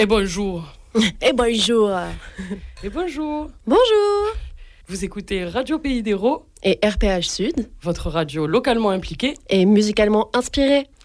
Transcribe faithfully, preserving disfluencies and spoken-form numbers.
Et bonjour. Et bonjour. Et bonjour. Bonjour. Vous écoutez Radio Pays d'Hérault et R P H Sud, votre radio localement impliquée et musicalement inspirée.